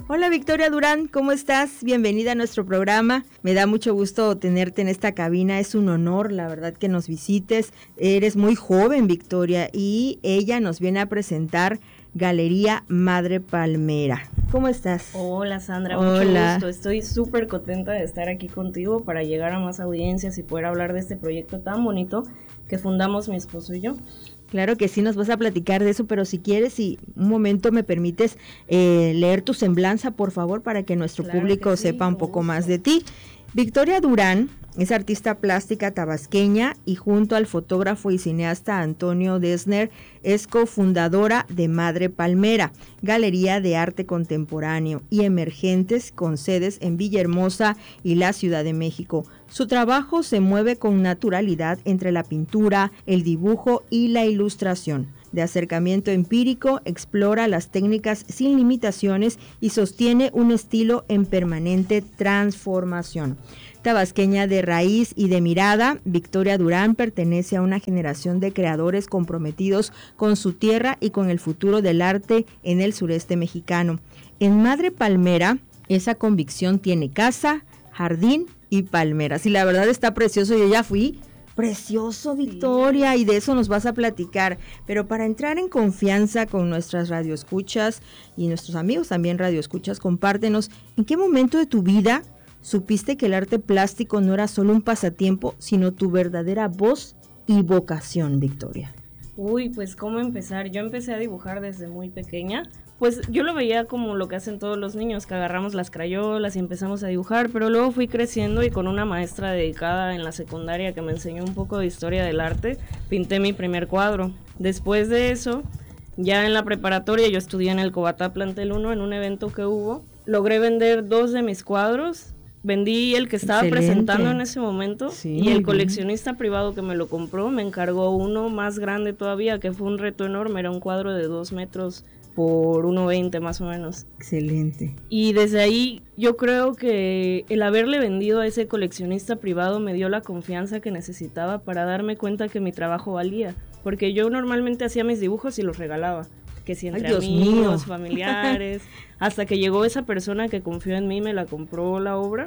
Hola Victoria Durán, ¿cómo estás? Bienvenida a nuestro programa. Me da mucho gusto tenerte en esta cabina, es un honor, la verdad, que nos visites. Eres muy joven, Victoria, y ella nos viene a presentar Galería Madre Palmera. ¿Cómo estás? Hola Sandra, Hola. Mucho gusto. Estoy súper contenta de estar aquí contigo para llegar a más audiencias y poder hablar de este proyecto tan bonito que fundamos mi esposo y yo. Claro que sí, nos vas a platicar de eso, pero si quieres, si un momento me permites leer tu semblanza, por favor, para que nuestro público sepa un poco más de ti. Victoria Durán es artista plástica tabasqueña y junto al fotógrafo y cineasta Antonio Dessner es cofundadora de Madre Palmera, galería de arte contemporáneo y emergentes con sedes en Villahermosa y la Ciudad de México. Su trabajo se mueve con naturalidad entre la pintura, el dibujo y la ilustración. De acercamiento empírico, explora las técnicas sin limitaciones y sostiene un estilo en permanente transformación. Tabasqueña de raíz y de mirada, Victoria Durán pertenece a una generación de creadores comprometidos con su tierra y con el futuro del arte en el sureste mexicano. En Madre Palmera, esa convicción tiene casa, jardín y palmeras. Y la verdad está precioso, yo ya fui. Precioso, Victoria, sí. Y de eso nos vas a platicar, pero para entrar en confianza con nuestras radioescuchas y nuestros amigos también radioescuchas, compártenos, ¿en qué momento de tu vida supiste que el arte plástico no era solo un pasatiempo, sino tu verdadera voz y vocación, Victoria? Uy, pues ¿cómo empezar? Yo empecé a dibujar desde muy pequeña. Pues yo lo veía como lo que hacen todos los niños, que agarramos las crayolas y empezamos a dibujar, pero luego fui creciendo y con una maestra dedicada en la secundaria que me enseñó un poco de historia del arte, pinté mi primer cuadro. Después de eso, ya en la preparatoria, yo estudié en el Cobatá Plantel 1 en un evento que hubo, logré vender 2 de mis cuadros. Vendí el que estaba presentando en ese momento, sí, y el coleccionista privado que me lo compró me encargó uno más grande todavía, que fue un reto enorme, era un cuadro de 2 metros por 1.20 más o menos. Excelente. Y desde ahí yo creo que el haberle vendido a ese coleccionista privado me dio la confianza que necesitaba para darme cuenta que mi trabajo valía, porque yo normalmente hacía mis dibujos y los regalaba, que si entre amigos, familiares, hasta que llegó esa persona que confió en mí, me la compró la obra,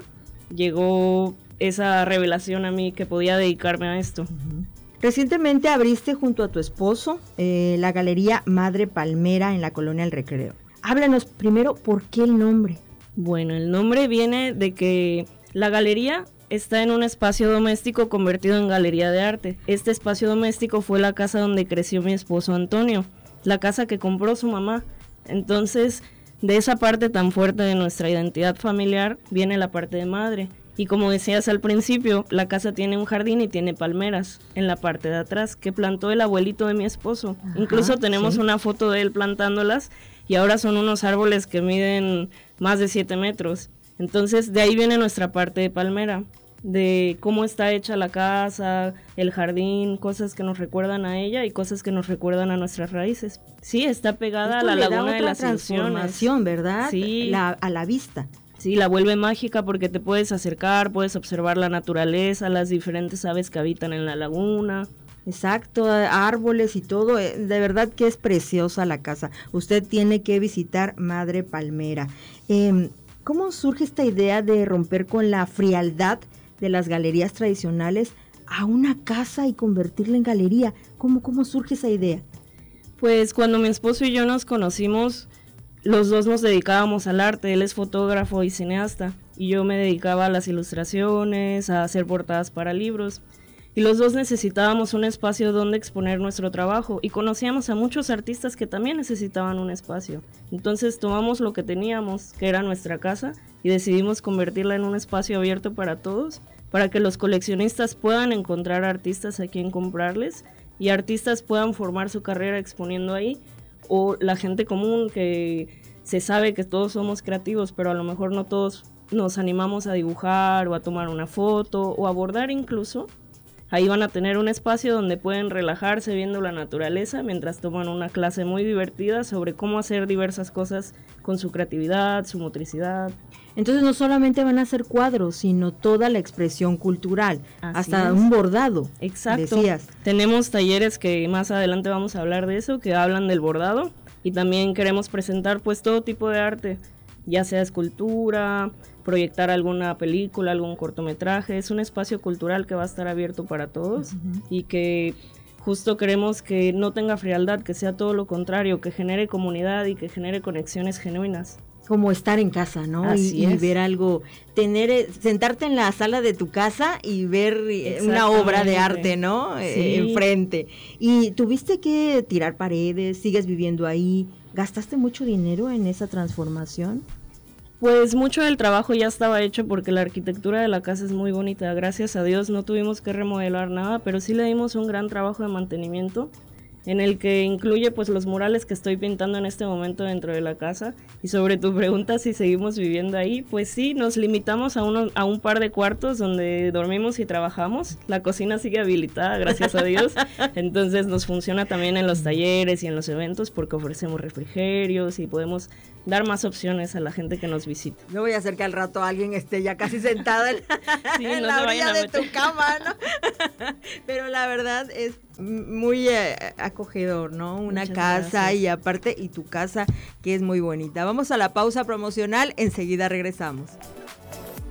llegó esa revelación a mí que podía dedicarme a esto. Uh-huh. Recientemente abriste junto a tu esposo la Galería Madre Palmera en la Colonia El Recreo. Háblanos primero, ¿por qué el nombre? Bueno, el nombre viene de que la galería está en un espacio doméstico convertido en galería de arte. Este espacio doméstico fue la casa donde creció mi esposo Antonio, la casa que compró su mamá. Entonces, de esa parte tan fuerte de nuestra identidad familiar viene la parte de madre. Y como decías al principio, la casa tiene un jardín y tiene palmeras en la parte de atrás que plantó el abuelito de mi esposo. Ajá, incluso tenemos una foto de él plantándolas y ahora son unos árboles que miden más de 7 metros. Entonces de ahí viene nuestra parte de palmera, de cómo está hecha la casa, el jardín, cosas que nos recuerdan a ella y cosas que nos recuerdan a nuestras raíces. Sí, está pegada a la laguna de las ilusiones, ¿verdad? Sí. A la vista. Sí, la vuelve mágica porque te puedes acercar, puedes observar la naturaleza, las diferentes aves que habitan en la laguna. Exacto, árboles y todo, de verdad que es preciosa la casa. Usted tiene que visitar Madre Palmera. ¿Cómo surge esta idea de romper con la frialdad de las galerías tradicionales a una casa y convertirla en galería? ¿Cómo surge esa idea? Pues cuando mi esposo y yo nos conocimos, los dos nos dedicábamos al arte. Él es fotógrafo y cineasta y yo me dedicaba a las ilustraciones, a hacer portadas para libros. Y los dos necesitábamos un espacio donde exponer nuestro trabajo y conocíamos a muchos artistas que también necesitaban un espacio. Entonces tomamos lo que teníamos, que era nuestra casa, y decidimos convertirla en un espacio abierto para todos, para que los coleccionistas puedan encontrar artistas a quien comprarles y artistas puedan formar su carrera exponiendo ahí, o la gente común que se sabe que todos somos creativos, pero a lo mejor no todos nos animamos a dibujar o a tomar una foto o a bordar incluso. Ahí van a tener un espacio donde pueden relajarse viendo la naturaleza mientras toman una clase muy divertida sobre cómo hacer diversas cosas con su creatividad, su motricidad. Entonces no solamente van a hacer cuadros, sino toda la expresión cultural, hasta un bordado. Exacto. Decías. Tenemos talleres que más adelante vamos a hablar de eso, que hablan del bordado, y también queremos presentar pues todo tipo de arte. ya sea escultura, proyectar alguna película, algún cortometraje. Es un espacio cultural que va a estar abierto para todos y que justo queremos que no tenga frialdad, que sea todo lo contrario, que genere comunidad y que genere conexiones genuinas. Como estar en casa, ¿no? Así y es. ver algo, sentarte en la sala de tu casa y ver una obra de arte, ¿no? Sí. Enfrente. ¿Y tuviste que tirar paredes? ¿Sigues viviendo ahí? ¿Gastaste mucho dinero en esa transformación? Pues mucho del trabajo ya estaba hecho porque la arquitectura de la casa es muy bonita. Gracias a Dios no tuvimos que remodelar nada, pero sí le dimos un gran trabajo de mantenimiento en el que incluye pues los murales que estoy pintando en este momento dentro de la casa. Y sobre tu pregunta si seguimos viviendo ahí, pues sí, nos limitamos a un par de cuartos donde dormimos y trabajamos. La cocina sigue habilitada, gracias a Dios. Entonces nos funciona también en los talleres y en los eventos porque ofrecemos refrigerios y podemos dar más opciones a la gente que nos visita. No voy a hacer que al rato alguien esté ya casi sentado en la orilla de tu cama, ¿no? Pero la verdad es muy acogedor, ¿no? Una Muchas casa gracias. y aparte, y tu casa que es muy bonita. Vamos a la pausa promocional, enseguida regresamos.